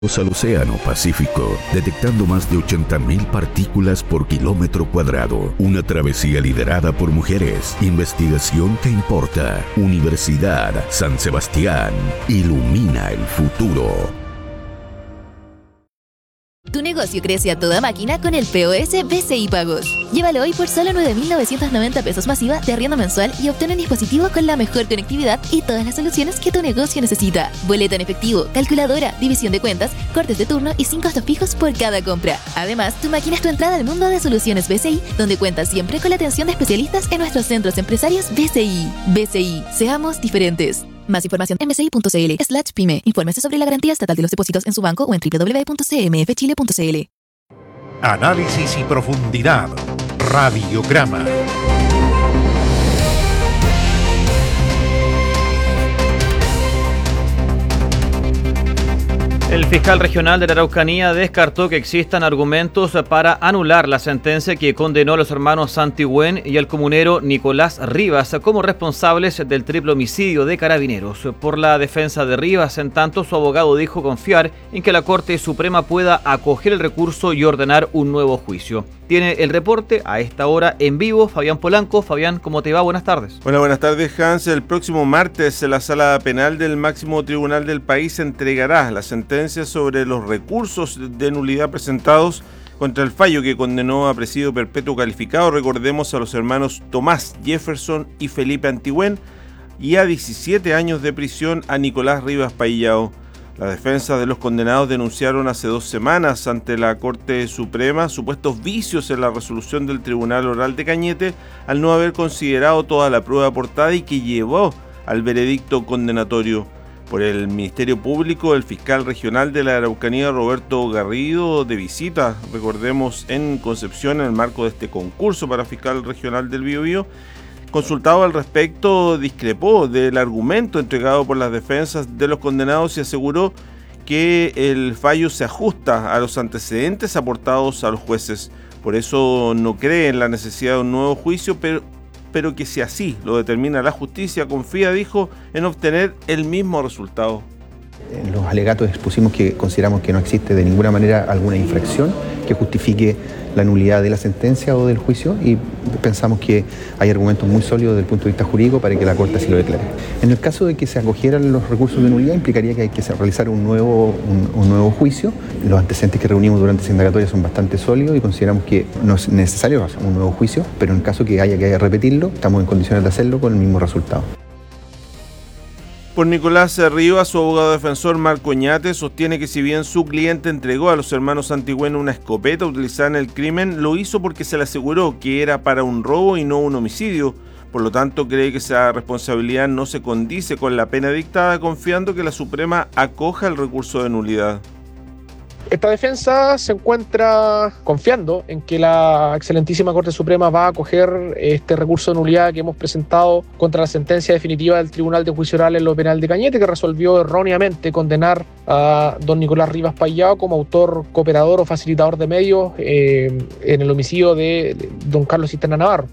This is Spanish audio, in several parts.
al Océano Pacífico, detectando más de 80.000 partículas por kilómetro cuadrado. Una travesía liderada por mujeres. Investigación que importa. Universidad San Sebastián. Ilumina el futuro. Tu negocio crece a toda máquina con el POS BCI Pagos. Llévalo hoy por solo 9.990 pesos masiva de arriendo mensual y obtén un dispositivo con la mejor conectividad y todas las soluciones que tu negocio necesita. Boleta en efectivo, calculadora, división de cuentas, cortes de turno y 5 costos fijos por cada compra. Además, tu máquina es tu entrada al mundo de soluciones BCI, donde cuentas siempre con la atención de especialistas en nuestros centros empresarios BCI. BCI, seamos diferentes. Más información en bci.cl/pyme. Infórmese sobre la garantía estatal de los depósitos en su banco o en www.cmfchile.cl. Análisis y profundidad. Radiograma. El fiscal regional de la Araucanía descartó que existan argumentos para anular la sentencia que condenó a los hermanos Santihuen y al comunero Nicolás Rivas como responsables del triple homicidio de Carabineros. Por la defensa de Rivas, en tanto, su abogado dijo confiar en que la Corte Suprema pueda acoger el recurso y ordenar un nuevo juicio. Tiene el reporte a esta hora en vivo Fabián Polanco. Fabián, ¿cómo te va? Buenas tardes. Hola, buenas tardes, Hans. El próximo martes, la Sala Penal del máximo tribunal del país entregará la sentencia sobre los recursos de nulidad presentados contra el fallo que condenó a presidio perpetuo calificado, recordemos, a los hermanos Tomás Jefferson y Felipe Antigüen, y a 17 años de prisión a Nicolás Rivas Paillao. La defensa de los condenados denunciaron hace 2 semanas ante la Corte Suprema supuestos vicios en la resolución del Tribunal Oral de Cañete al no haber considerado toda la prueba aportada y que llevó al veredicto condenatorio. Por el Ministerio Público, el fiscal regional de la Araucanía, Roberto Garrido, de visita, recordemos, en Concepción en el marco de este concurso para fiscal regional del Biobío, consultado al respecto, discrepó del argumento entregado por las defensas de los condenados y aseguró que el fallo se ajusta a los antecedentes aportados a los jueces. Por eso no cree en la necesidad de un nuevo juicio, pero que si así lo determina la justicia, confía, dijo, en obtener el mismo resultado. En los alegatos expusimos que consideramos que no existe de ninguna manera alguna infracción que justifique la nulidad de la sentencia o del juicio y pensamos que hay argumentos muy sólidos desde el punto de vista jurídico para que la Corte así lo declare. En el caso de que se acogieran los recursos de nulidad, implicaría que hay que realizar un nuevo juicio. Los antecedentes que reunimos durante esa indagatoria son bastante sólidos y consideramos que no es necesario hacer un nuevo juicio, pero en el caso que haya que repetirlo, estamos en condiciones de hacerlo con el mismo resultado. Por Nicolás Rivas, su abogado defensor Marco Oñate sostiene que si bien su cliente entregó a los hermanos Santihuen una escopeta utilizada en el crimen, lo hizo porque se le aseguró que era para un robo y no un homicidio. Por lo tanto, cree que esa responsabilidad no se condice con la pena dictada, confiando que la Suprema acoja el recurso de nulidad. Esta defensa se encuentra confiando en que la excelentísima Corte Suprema va a acoger este recurso de nulidad que hemos presentado contra la sentencia definitiva del Tribunal de Juicio Oral en lo Penal de Cañete, que resolvió erróneamente condenar a don Nicolás Rivas Paillao como autor, cooperador o facilitador de medios en el homicidio de don Carlos Cisterna Navarro.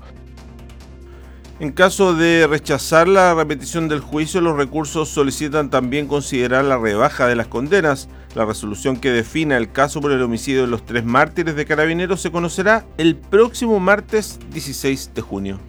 En caso de rechazar la repetición del juicio, los recursos solicitan también considerar la rebaja de las condenas. La resolución que defina el caso por el homicidio de los 3 mártires de Carabineros se conocerá el próximo martes 16 de junio.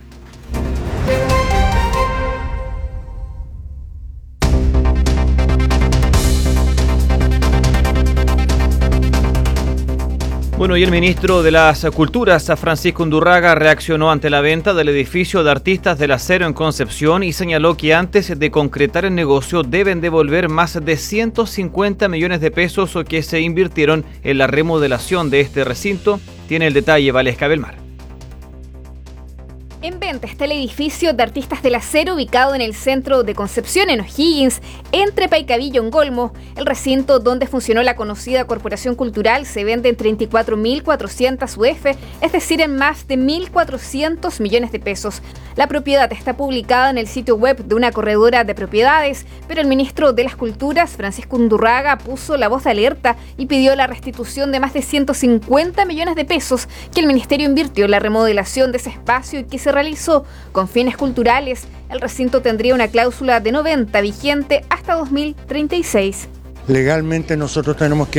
Bueno, y el ministro de las Culturas, Francisco Undurraga, reaccionó ante la venta del edificio de Artistas del Acero en Concepción y señaló que antes de concretar el negocio deben devolver más de 150 millones de pesos que se invirtieron en la remodelación de este recinto. Tiene el detalle Valesca Belmar. En venta está el edificio de Artistas del Acero ubicado en el centro de Concepción, en O'Higgins, entre Paicabillo y Ongolmo. El recinto donde funcionó la conocida Corporación Cultural se vende en 34.400 UF, es decir, en más de 1.400 millones de pesos. La propiedad está publicada en el sitio web de una corredora de propiedades, pero el ministro de las Culturas, Francisco Undurraga, puso la voz de alerta y pidió la restitución de más de 150 millones de pesos que el ministerio invirtió en la remodelación de ese espacio y que se realizó con fines culturales. El recinto tendría una cláusula de no venta vigente hasta 2036. legalmente nosotros tenemos que